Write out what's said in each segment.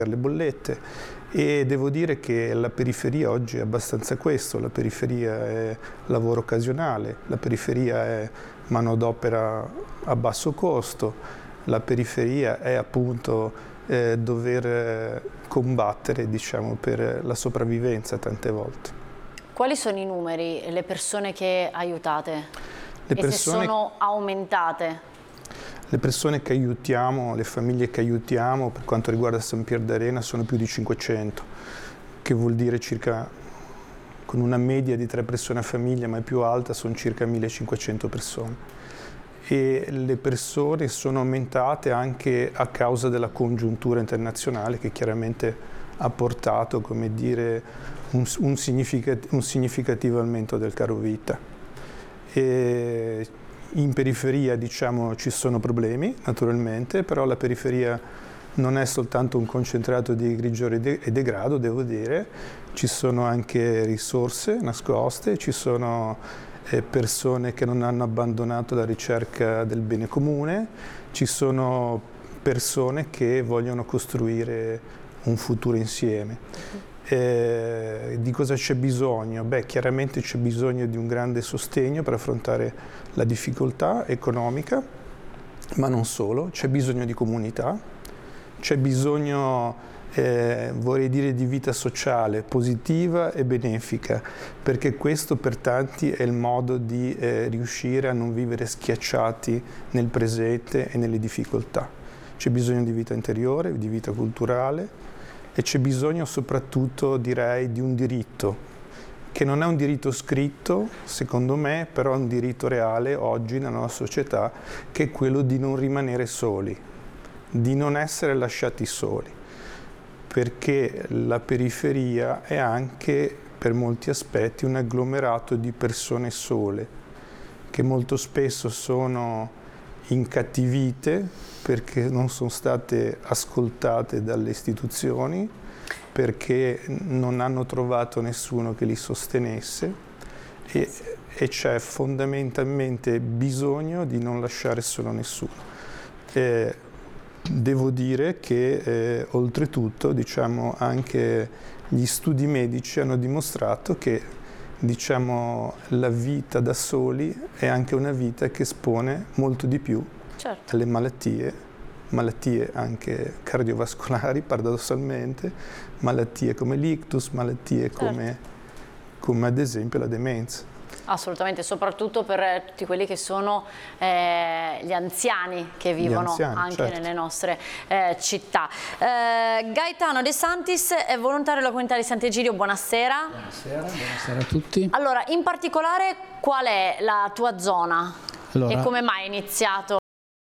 le bollette, e devo dire che la periferia oggi è abbastanza questo: la periferia è lavoro occasionale, la periferia è manodopera a basso costo, la periferia è appunto dover combattere, diciamo, per la sopravvivenza tante volte. Quali sono i numeri, le persone che aiutate? Se sono aumentate? Le persone che aiutiamo, le famiglie che aiutiamo per quanto riguarda San Pier d'Arena sono più di 500, che vuol dire circa, con una media di 3 persone a famiglia, ma è più alta, sono circa 1500 persone. E le persone sono aumentate anche a causa della congiuntura internazionale, che chiaramente ha portato, come dire, un significativo aumento del caro vita. E in periferia, diciamo, ci sono problemi, naturalmente, però la periferia non è soltanto un concentrato di grigiore e degrado, devo dire, ci sono anche risorse nascoste, ci sono persone che non hanno abbandonato la ricerca del bene comune, ci sono persone che vogliono costruire un futuro insieme. Di cosa c'è bisogno? Beh, chiaramente c'è bisogno di un grande sostegno per affrontare la difficoltà economica, ma non solo, c'è bisogno di comunità, c'è bisogno, vorrei dire, di vita sociale, positiva e benefica, perché questo per tanti è il modo di riuscire a non vivere schiacciati nel presente e nelle difficoltà. C'è bisogno di vita interiore, di vita culturale, e c'è bisogno soprattutto, direi, di un diritto, che non è un diritto scritto, secondo me, però è un diritto reale oggi nella nostra società, che è quello di non rimanere soli, di non essere lasciati soli, perché la periferia è anche, per molti aspetti, un agglomerato di persone sole, che molto spesso sono incattivite perché non sono state ascoltate dalle istituzioni, perché non hanno trovato nessuno che li sostenesse, e c'è fondamentalmente bisogno di non lasciare solo nessuno. Devo dire che oltretutto, diciamo, anche gli studi medici hanno dimostrato che, diciamo, la vita da soli è anche una vita che espone molto di più alle malattie anche cardiovascolari, paradossalmente, malattie come l'ictus, malattie come ad esempio la demenza. Assolutamente, soprattutto per tutti quelli che sono gli anziani che vivono anche nelle nostre città. Gaetano De Santis è volontario della comunità di Sant'Egidio, buonasera. Buonasera a tutti. Allora, in particolare qual è la tua zona e come mai hai iniziato?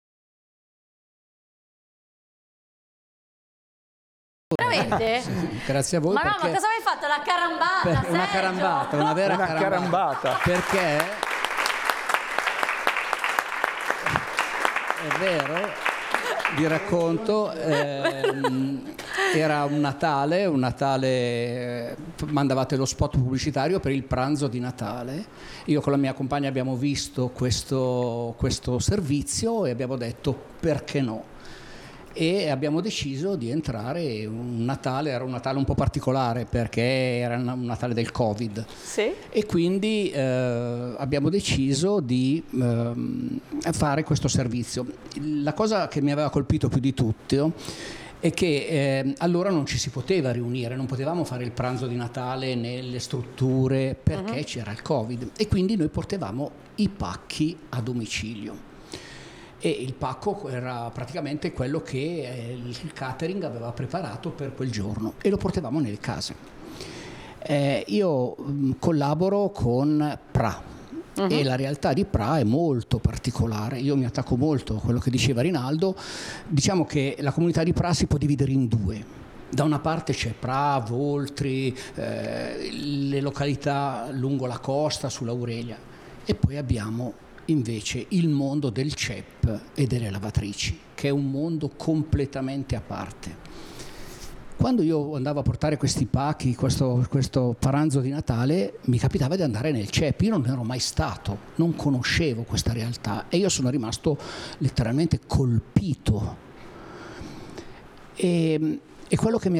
Veramente? Sì, grazie a voi. Ma no, ma cosa hai fatto? La carambata? Una carambata, una vera carambata. Perché è vero, vi racconto, era un Natale, mandavate lo spot pubblicitario per il pranzo di Natale. Io con la mia compagna abbiamo visto questo servizio e abbiamo detto perché no. E abbiamo deciso di entrare. Era un Natale un po' particolare perché era un Natale del Covid. Sì. E quindi abbiamo deciso di fare questo servizio. La cosa che mi aveva colpito più di tutto è che allora non ci si poteva riunire, non potevamo fare il pranzo di Natale nelle strutture perché c'era il Covid, e quindi noi portavamo i pacchi a domicilio. E il pacco era praticamente quello che il catering aveva preparato per quel giorno e lo portavamo nelle case. Io collaboro con PRA e la realtà di PRA è molto particolare. Io mi attacco molto a quello che diceva Rinaldo. Diciamo che la comunità di PRA si può dividere in due. Da una parte c'è PRA, Voltri, le località lungo la costa, sull'Aurelia, e poi abbiamo invece il mondo del CEP e delle lavatrici, che è un mondo completamente a parte. Quando io andavo a portare questi pacchi, questo pranzo di Natale, mi capitava di andare nel CEP. Io non ero mai stato, non conoscevo questa realtà e io sono rimasto letteralmente colpito. E E quello che mi